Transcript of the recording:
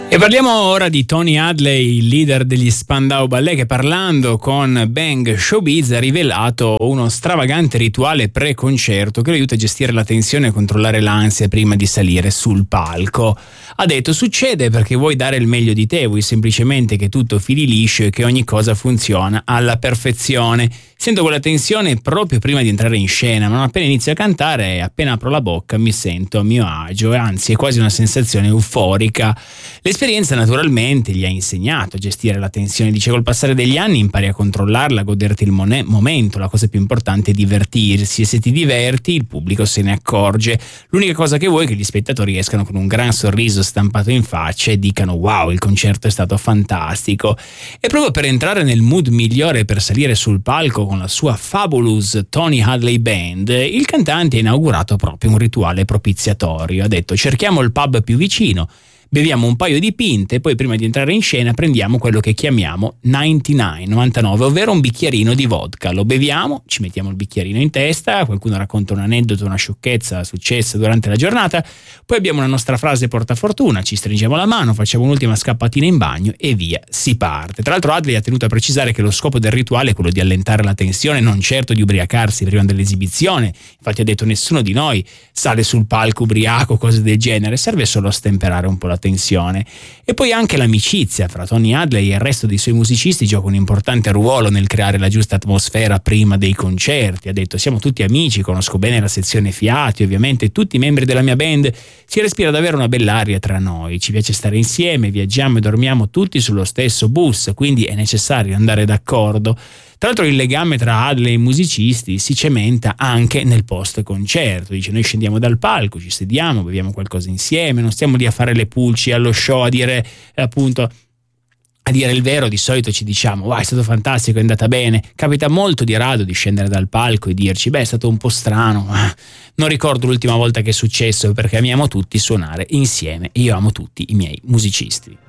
E parliamo ora di Tony Hadley, il leader degli Spandau Ballet, che parlando con Bang Showbiz ha rivelato uno stravagante rituale pre-concerto che lo aiuta a gestire la tensione e controllare l'ansia prima di salire sul palco. Ha detto: succede perché vuoi dare il meglio di te, vuoi semplicemente che tutto fili liscio e che ogni cosa funziona alla perfezione. Sento quella tensione proprio prima di entrare in scena, ma non appena inizio a cantare e appena apro la bocca mi sento a mio agio, e anzi è quasi una sensazione euforica. L'esperienza naturalmente gli ha insegnato a gestire la tensione, dice: col passare degli anni impari a controllarla, a goderti il momento, la cosa più importante è divertirsi, e se ti diverti il pubblico se ne accorge. L'unica cosa che vuoi è che gli spettatori escano con un gran sorriso stampato in faccia e dicano: wow, il concerto è stato fantastico. E proprio per entrare nel mood migliore per salire sul palco con la sua Fabulous Tony Hadley Band, il cantante ha inaugurato proprio un rituale propiziatorio. Ha detto: cerchiamo il pub più vicino, beviamo un paio di pinte e poi prima di entrare in scena prendiamo quello che chiamiamo 99, ovvero un bicchierino di vodka. Lo beviamo, ci mettiamo il bicchierino in testa, qualcuno racconta un aneddoto, una sciocchezza successa durante la giornata, poi abbiamo una nostra frase portafortuna, ci stringiamo la mano, facciamo un'ultima scappatina in bagno e via, si parte. Tra l'altro Hadley ha tenuto a precisare che lo scopo del rituale è quello di allentare la tensione, non certo di ubriacarsi prima dell'esibizione. Infatti ha detto: nessuno di noi sale sul palco ubriaco, cose del genere, serve solo a stemperare un po' la tensione. E poi anche l'amicizia fra Tony Hadley e il resto dei suoi musicisti gioca un importante ruolo nel creare la giusta atmosfera prima dei concerti. Ha detto: siamo tutti amici, conosco bene la sezione fiati, ovviamente tutti i membri della mia band, si respira davvero una bell'aria tra noi, ci piace stare insieme, viaggiamo e dormiamo tutti sullo stesso bus, quindi è necessario andare d'accordo. Tra l'altro il legame tra Hadley e i musicisti si cementa anche nel post concerto. Dice: noi scendiamo dal palco, ci sediamo, beviamo qualcosa insieme, non stiamo lì a fare le pulci allo show, a dire appunto, a dire il vero. Di solito ci diciamo: wow, è stato fantastico, è andata bene. Capita molto di rado di scendere dal palco e dirci: beh, è stato un po' strano, ma non ricordo l'ultima volta che è successo, perché amiamo tutti suonare insieme e io amo tutti i miei musicisti.